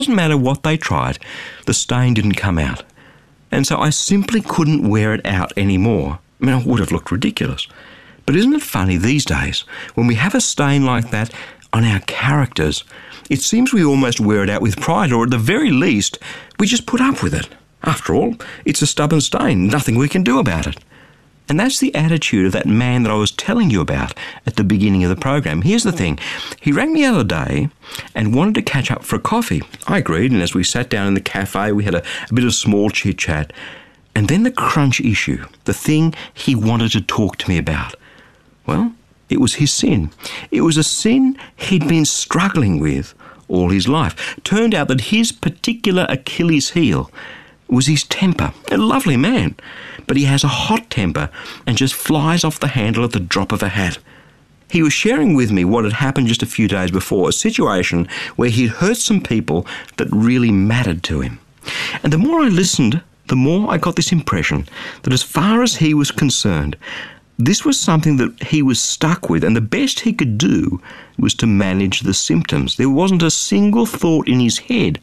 doesn't matter what they tried, the stain didn't come out. And so I simply couldn't wear it out anymore. I mean, I would have looked ridiculous. But isn't it funny these days, when we have a stain like that on our characters, it seems we almost wear it out with pride, or at the very least, we just put up with it. After all, it's a stubborn stain, nothing we can do about it. And that's the attitude of that man that I was telling you about at the beginning of the program. Here's the thing. He rang me the other day and wanted to catch up for a coffee. I agreed, and as we sat down in the cafe, we had a bit of small chit-chat. And then the crunch issue, the thing he wanted to talk to me about. Well, it was his sin. It was a sin he'd been struggling with all his life. Turned out that his particular Achilles heel was his temper. A lovely man, but he has a hot temper and just flies off the handle at the drop of a hat. He was sharing with me what had happened just a few days before, a situation where he'd hurt some people that really mattered to him. And the more I listened, the more I got this impression that as far as he was concerned, this was something that he was stuck with, and the best he could do was to manage the symptoms. There wasn't a single thought in his head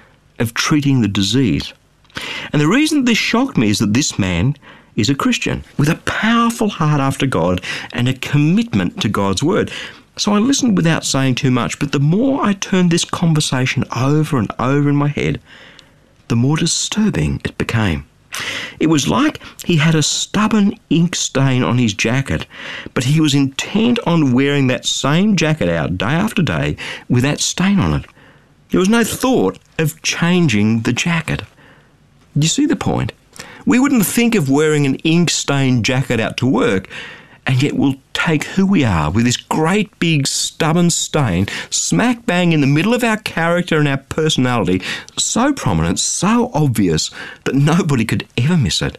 of treating the disease. And the reason this shocked me is that this man is a Christian with a powerful heart after God and a commitment to God's word. So I listened without saying too much, but the more I turned this conversation over and over in my head, the more disturbing it became. It was like he had a stubborn ink stain on his jacket, but he was intent on wearing that same jacket out day after day with that stain on it. There was no thought of changing the jacket. Do you see the point? We wouldn't think of wearing an ink-stained jacket out to work, and yet we'll take who we are with this great big stubborn stain smack bang in the middle of our character and our personality, so prominent, so obvious that nobody could ever miss it,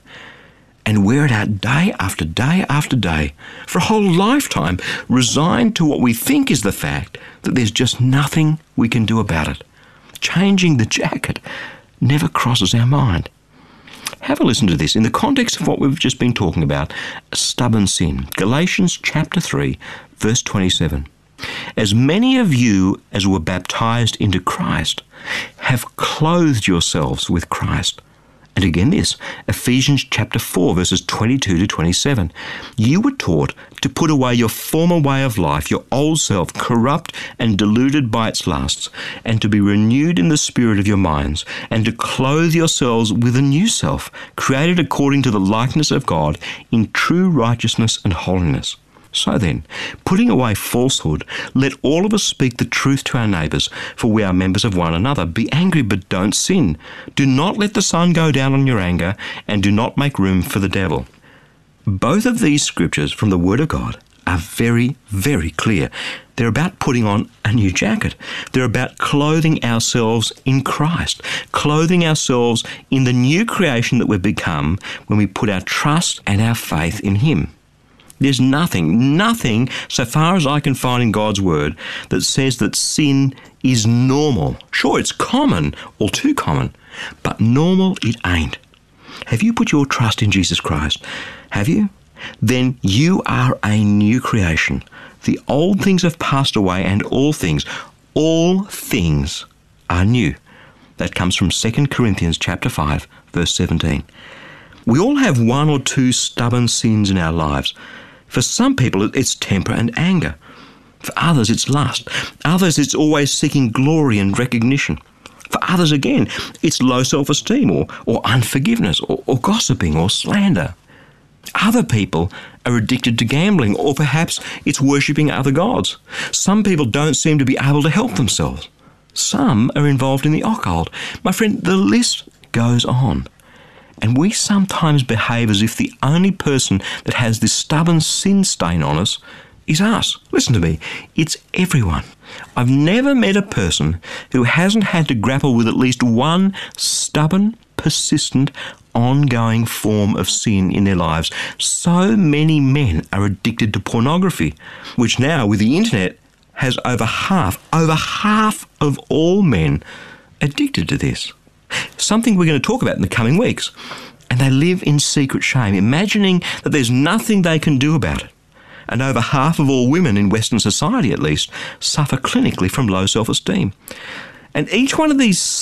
and wear it out day after day after day for a whole lifetime, resigned to what we think is the fact that there's just nothing we can do about it. Changing the jacket never crosses our mind. Have a listen to this in the context of what we've just been talking about, stubborn sin. Galatians chapter 3, verse 27. As many of you as were baptized into Christ have clothed yourselves with Christ. And again this, Ephesians chapter 4, verses 22 to 27. You were taught to put away your former way of life, your old self, corrupt and deluded by its lusts, and to be renewed in the spirit of your minds, and to clothe yourselves with a new self, created according to the likeness of God in true righteousness and holiness. So then, putting away falsehood, let all of us speak the truth to our neighbours, for we are members of one another. Be angry, but don't sin. Do not let the sun go down on your anger, and do not make room for the devil. Both of these scriptures from the Word of God are very, very clear. They're about putting on a new jacket. They're about clothing ourselves in Christ, clothing ourselves in the new creation that we've become when we put our trust and our faith in Him. There's nothing, so far as I can find in God's Word, that says that sin is normal. Sure, it's common, or too common, but normal it ain't. Have you put your trust in Jesus Christ? Have you? Then you are a new creation. The old things have passed away, and all things are new. That comes from 2 Corinthians chapter 5, verse 17. We all have one or two stubborn sins in our lives. For some people, it's temper and anger. For others, it's lust. Others, it's always seeking glory and recognition. For others, again, it's low self-esteem or unforgiveness or gossiping or slander. Other people are addicted to gambling, or perhaps it's worshipping other gods. Some people don't seem to be able to help themselves. Some are involved in the occult. My friend, the list goes on. And we sometimes behave as if the only person that has this stubborn sin stain on us is us. Listen to me, it's everyone. I've never met a person who hasn't had to grapple with at least one stubborn, persistent, ongoing form of sin in their lives. So many men are addicted to pornography, which now with the internet has over half of all men addicted to this. Something we're going to talk about in the coming weeks. And they live in secret shame, imagining that there's nothing they can do about it. And over half of all women in Western society, at least, suffer clinically from low self-esteem. And each one of these